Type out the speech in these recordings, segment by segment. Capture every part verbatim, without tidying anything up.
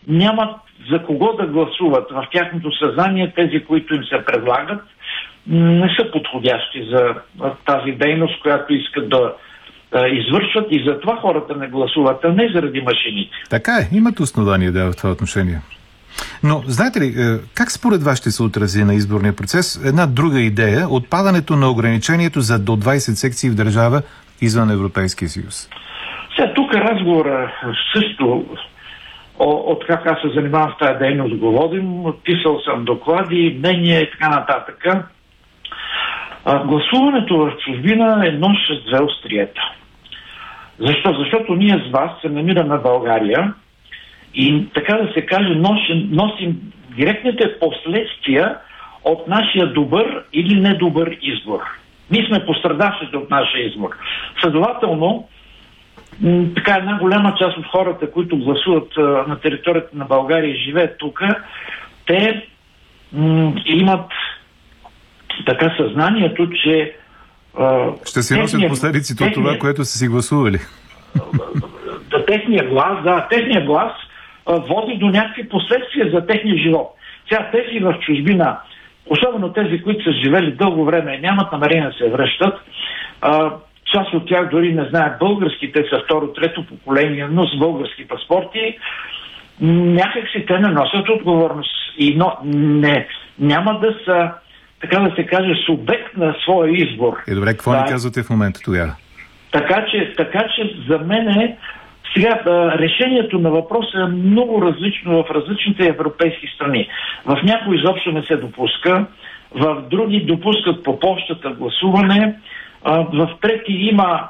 нямат за кого да гласуват. В тяхното съзнание тези, които им се предлагат, не са подходящи за тази дейност, която искат да извършват, и затова хората не гласуват, а не заради машините. Така е, имат основание да в това отношение. Но, знаете ли, как според вас ще се отрази на изборния процес една друга идея, отпадането на ограничението за до двайсет секции в държава извън Европейския съюз? Сега тук разговора също, от как аз се занимавам с тази дейност, го водим, писал съм доклади, мнения и така нататък. А, гласуването в чужбина е нож с две остриета. Защо? Защото ние с вас се намираме в България и, така да се каже, носим, носим директните последствия от нашия добър или недобър избор. Ние сме пострадавшите от нашия избор. Следователно, м- така една голяма част от хората, които гласуват а, на територията на България и живеят тук, те м- имат така съзнанието, че а, ще си носят техния, последиците от това, което са си гласували. Да, техния глас, да, техния глас а, води до някакви последствия за техния живот. Сега тези в чужбина, особено тези, които са живели дълго време и нямат намерение да се връщат, а, част от тях дори не знаят български, те са второ, трето поколение, но с български паспорти, някак си те не носят отговорност и но, не, няма да са, така да се каже, субект на своя избор. Е, добре, какво да. ни казвате в момента тогава? Така че, така че за мен е, сега решението на въпроса е много различно в различните европейски страни. В някои изобщо не се допуска, в други допускат по почтата гласуване, в трети има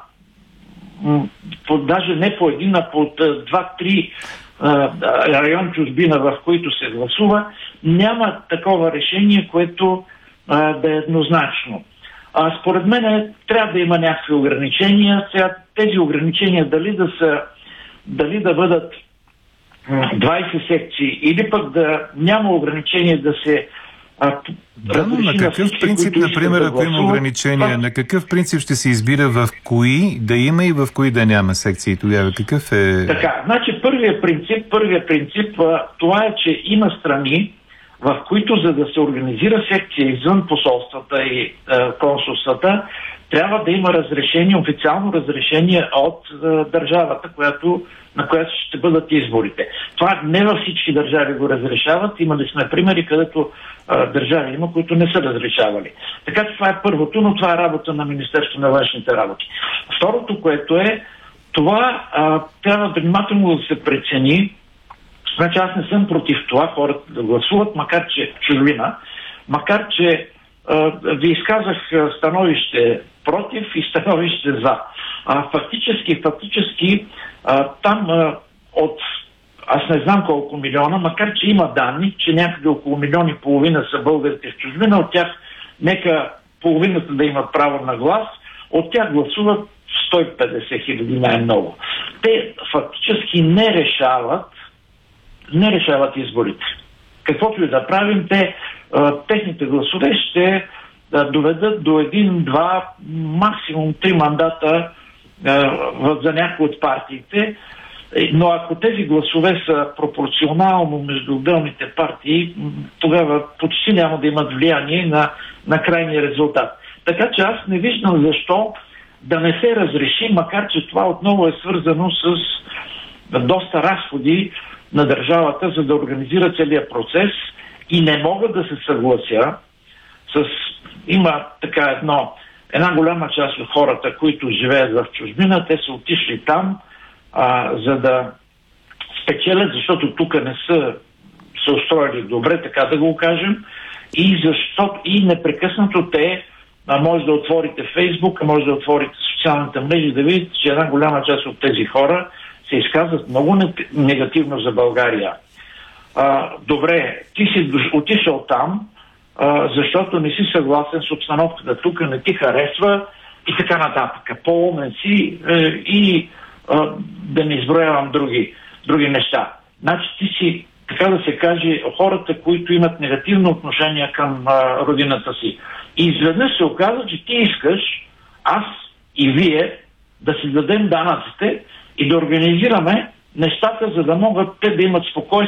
по, даже не по един, а по два-три район чужбина, в които се гласува. Няма такова решение, което а, да е еднозначно. А, според мен трябва да има някакви ограничения. Сега тези ограничения дали да са, дали да бъдат двайсет секции или пък да няма ограничение да се а, да, но на какъв всички, принцип, например, да ако има ограничения, това... на какъв принцип ще се избира в кои да има и в кои да няма секции тогава? Какъв е... Така, значи първият принцип, първият принцип това е, че има страни, в които за да се организира секция извън посолствата и е, консулствата, трябва да има разрешение, официално разрешение от е, държавата, която, на която ще бъдат изборите. Това не във всички държави го разрешават. Имали сме примери, където е, държави има, които не са разрешавали. Така че това е първото, но това е работа на Министерството на външните работи. Второто, което е, това е, трябва внимателно да се прецени. Значи аз не съм против това хората да гласуват, макар че в чужбина, макар че а, ви изказах становище против и становище за. А, фактически, фактически а, там а, от, аз не знам колко милиона, макар че има данни, че някъде около милион и половина са българите в чужбина, от тях нека половината да имат право на глас, от тях гласуват сто и петдесет хиляди най-много. Те фактически не решават не решават изборите. Каквото и да правим, те, а, техните гласове ще а, доведат до един, два, максимум три мандата а, за някои от партиите, но ако тези гласове са пропорционално между отделните партии, тогава почти няма да имат влияние на, на крайния резултат. Така че аз не виждам защо да не се разреши, макар че това отново е свързано с доста разходи на държавата, за да организира целият процес, и не мога да се съглася с... Има така едно, една голяма част от хората, които живеят в чужбина, те са отишли там, а, за да спечелят, защото тук не са се устроили добре, така да го кажем, и защото и непрекъснато те, а може да отворите Фейсбук, може да отворите социалните мрежи, да видите, че една голяма част от тези хора се изказват много негативно за България. А, добре, ти си отишъл там, а, защото не си съгласен с обстановката тук, не ти харесва и така нататък. По-умен си е, и а, да не изброявам други, други неща. Значи ти си, така да се каже, хората, които имат негативно отношение към а, родината си. И изведнъж се оказа, че ти искаш, аз и вие, да си дадем данъците и да организираме нещата, за да могат те да имат спокойствие